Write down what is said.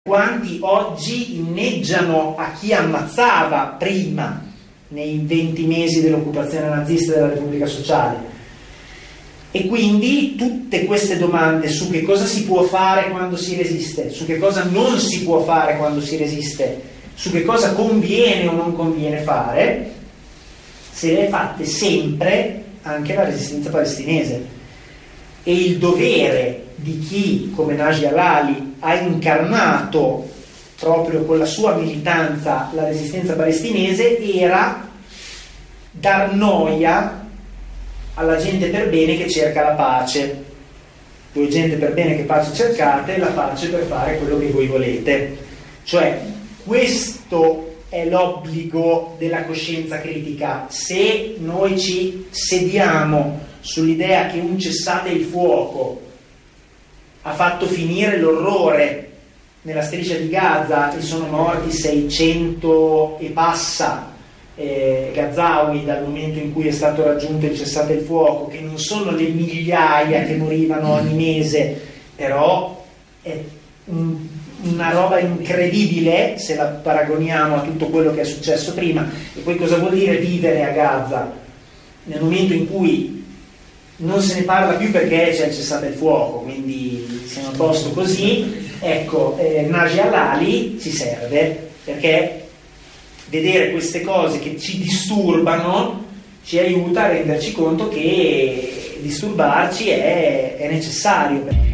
Quanti oggi inneggiano a chi ammazzava prima, nei 20 mesi dell'occupazione nazista della Repubblica Sociale. E quindi tutte queste domande su che cosa si può fare quando si resiste, su che cosa non si può fare quando si resiste, su che cosa conviene o non conviene fare, se le è fatte sempre anche la resistenza palestinese. E il dovere di chi, come Naji Alali, ha incarnato proprio con la sua militanza la resistenza palestinese era dar noia alla gente per bene che cerca la pace. Voi gente per bene che pace cercate, la pace per fare quello che voi volete. Cioè, questo è l'obbligo della coscienza critica. Se noi ci sediamo sull'idea che un cessate il fuoco ha fatto finire l'orrore nella striscia di Gaza e sono morti 600 e passa Gazawi dal momento in cui è stato raggiunto il cessate il fuoco, che non sono le migliaia che morivano ogni mese, però è una roba incredibile se la paragoniamo a tutto quello che è successo prima. E poi cosa vuol dire vivere a Gaza nel momento in cui non se ne parla più perché c'è il cessate il fuoco, quindi siamo a posto così. Ecco, Naji Alali ci serve, perché vedere queste cose che ci disturbano ci aiuta a renderci conto che disturbarci è necessario.